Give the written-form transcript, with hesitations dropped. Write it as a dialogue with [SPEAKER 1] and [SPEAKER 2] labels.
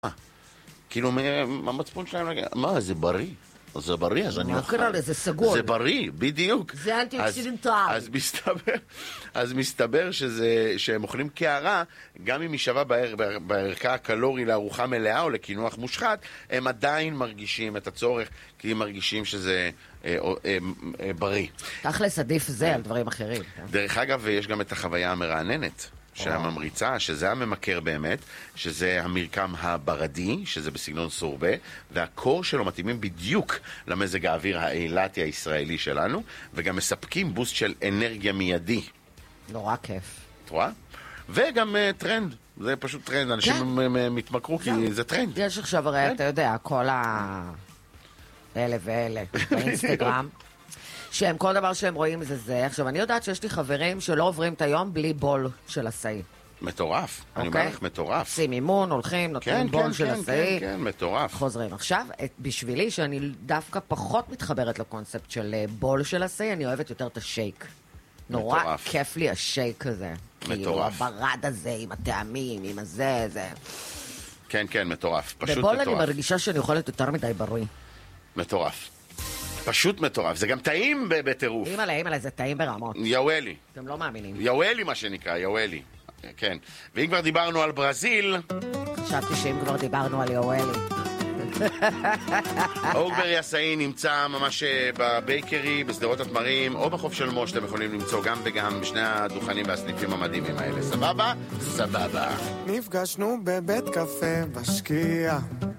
[SPEAKER 1] כאילו, המצפון שלהם, מה, זה בריא? זה בריא, אז אני אוכל.
[SPEAKER 2] מה קרה לי? זה סגול.
[SPEAKER 1] זה בריא, בדיוק.
[SPEAKER 2] זה אנטי-אוקסידנטל.
[SPEAKER 1] אז מסתבר שהם אוכלים קערה, גם אם היא שווה בערכה הקלורי לארוחה מלאה או לקינוח מושחת, הם עדיין מרגישים את הצורך, כי הם מרגישים שזה בריא.
[SPEAKER 2] תכלס עדיף זה על דברים אחרים.
[SPEAKER 1] דרך אגב, יש גם את החוויה המרעננת. שהממריצה, שזה הממכר באמת, שזה המרקם הברדי, שזה בסגנון סורבה, והקור שלו מתאימים בדיוק למזג האוויר האילתי הישראלי שלנו, וגם מספקים בוסט של אנרגיה מיידי.
[SPEAKER 2] נורא כיף.
[SPEAKER 1] את רואה? וגם טרנד, זה פשוט טרנד, אנשים מתמכרו כי זה טרנד.
[SPEAKER 2] יש עכשיו הרי, אתה יודע, כל אלה ואלה באינסטגרם. שהם כל דבר שהם רואים זה. עכשיו, אני יודעת שיש לי חברים שלא עוברים את היום בלי בול של הסאי.
[SPEAKER 1] מטורף. אני אומר לך, מטורף.
[SPEAKER 2] עושים אימון, הולכים, נותנים בול של הסאי.
[SPEAKER 1] כן, מטורף.
[SPEAKER 2] חוזרים. עכשיו, בשבילי, שאני דווקא פחות מתחברת לקונספט של בול של הסאי, אני אוהבת יותר את השייק. נורא כיף לי השייק הזה. כאילו, הברד הזה, עם הטעמים, עם הזה, זה.
[SPEAKER 1] כן, מטורף. פשוט מטורף.
[SPEAKER 2] בבול אני מרגישה שאני אוכלת יותר מדי בריא.
[SPEAKER 1] מטורף. פשוט מטורף, זה גם טעים בטירוף.
[SPEAKER 2] אימא'לה, זה טעים ברמות.
[SPEAKER 1] יאוולי.
[SPEAKER 2] אתם לא מאמינים.
[SPEAKER 1] יאוולי מה שנקרא, יאוולי. כן. ואם כבר דיברנו על ברזיל...
[SPEAKER 2] חשבתי שאם כבר דיברנו על יאוולי.
[SPEAKER 1] אוגברי הסאי נמצא ממש בבייקרי, בסדרות התמרים, או בחוף של מוש, אתם יכולים למצוא גם וגם בשני הדוכנים והסניפים המדהימים האלה. סבבה? סבבה.
[SPEAKER 3] נפגשנו בבית קפה בשקיעה